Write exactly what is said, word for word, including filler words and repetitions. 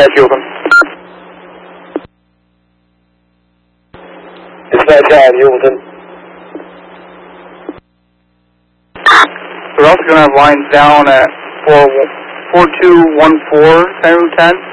Dispatch, Houston. Dispatch on Houston. We're also going to have lines down at four two one four, San Route ten.